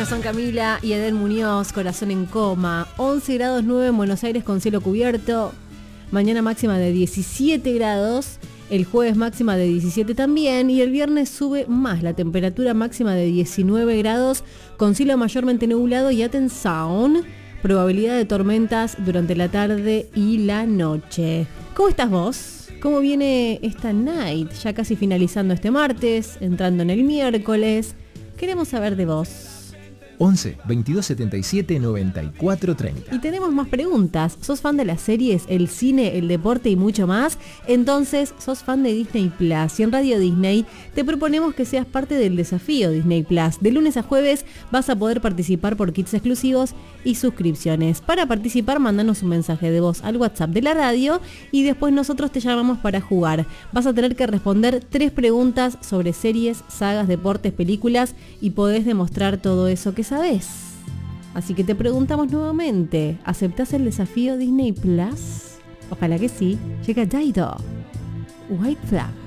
Ellos son Camila y Edén Muñoz, Corazón en Coma. 11 grados 9 en Buenos Aires con cielo cubierto. Mañana máxima de 17 grados. El jueves máxima de 17 también. Y el viernes sube más la temperatura, máxima de 19 grados con cielo mayormente nublado. Y atención, probabilidad de tormentas durante la tarde y la noche. ¿Cómo estás vos? ¿Cómo viene esta night? Ya casi finalizando este martes, entrando en el miércoles. Queremos saber de vos. 11 22 77 94 30. Y tenemos más preguntas. ¿Sos fan de las series, el cine, el deporte y mucho más? Entonces, ¿sos fan de Disney Plus? Y en Radio Disney te proponemos que seas parte del desafío Disney Plus. De lunes a jueves vas a poder participar por kits exclusivos y suscripciones. Para participar, mandanos un mensaje de voz al WhatsApp de la radio y después nosotros te llamamos para jugar. Vas a tener que responder 3 preguntas sobre series, sagas, deportes, películas y podés demostrar todo eso que sabés. Así que te preguntamos nuevamente, ¿aceptás el desafío Disney Plus? Ojalá que sí. Llega Dido, White Flag.